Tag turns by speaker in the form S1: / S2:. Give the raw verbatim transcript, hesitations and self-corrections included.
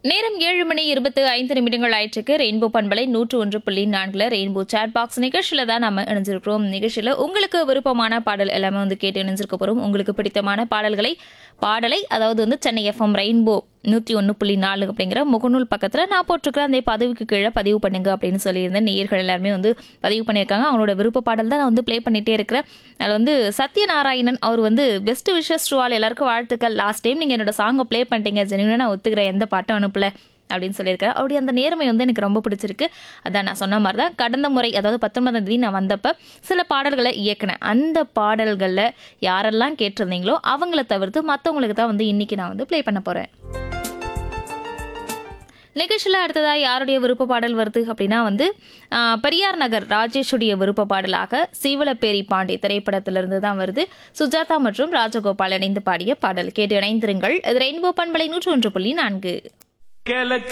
S1: நேரம் ஏழு மணி இருபத்து ஐந்து நிமிடங்கள் ஆயிற்றுக்கு ரெயின்போ பண்பலை நூற்று ஒன்று புள்ளி நான்குல ரெயின்போ சாட் பாக்ஸ் நிகழ்ச்சியில தான் நம்ம இணைஞ்சிருக்கிறோம். நிகழ்ச்சியில உங்களுக்கு விருப்பமான பாடல் எல்லாமே வந்து கேட்டு இணைஞ்சிருக்க போறோம். உங்களுக்கு பிடித்தமான பாடல்களை பாடலை அதாவது வந்து சென்னை எஃப்எம் ரெயின்போ நூற்றி ஒன்று புள்ளி நாலு அப்படிங்கிற முகநூல் பக்கத்தில் நான் போட்டிருக்கிற அந்த பதிவுக்கு கீழே பதிவு பண்ணுங்க அப்படின்னு சொல்லியிருந்தேன். நேயர்கள் எல்லாருமே வந்து பதிவு பண்ணியிருக்காங்க. அவங்களோட விருப்ப பாடல் தான் நான் வந்து ப்ளே பண்ணிகிட்டே இருக்கிறேன். அதில் வந்து சத்யநாராயணன் அவர் வந்து பெஸ்ட் விஷஸ் டு ஆல், எல்லாருக்கும் வாழ்த்துக்கள். லாஸ்ட் டைம் நீங்கள் என்னோட சாங்கை ப்ளே பண்ணிட்டீங்க, ஜெனியூனாக நான் ஒத்துக்கிறேன், எந்த பாட்டும் அனுப்பல அப்படின்னு சொல்லியிருக்காரு. அப்படி அந்த நேர்மை வந்து எனக்கு ரொம்ப பிடிச்சிருக்கு. அதான் நான் சொன்ன மாதிரி தான் கடந்த முறை அதாவது பத்தொன்பதாம் தேதி நான் வந்தப்போ சில பாடல்களை இயக்கினேன். அந்த பாடல்களில் யாரெல்லாம் கேட்டிருந்தீங்களோ அவங்கள தவிர்த்து மற்றவங்களுக்கு தான் வந்து இன்னைக்கு நான் வந்து ப்ளே பண்ண போகிறேன். நிகழ்ச்சியில் அடுத்ததாக யாருடைய விருப்ப பாடல் வருது அப்படின்னா வந்து பெரியார் நகர் ராஜேஷுடைய விருப்ப பாடலாக சீவலப்பேரி பாண்டி திரைப்படத்திலிருந்து தான் வருது. சுஜாதா மற்றும் ராஜகோபால் இணைந்து பாடிய பாடல் கேட்டு இணைந்திருங்கள். இது ரெயின்போ பண்பலை நூற்று ஒன்று புள்ளி நான்கு.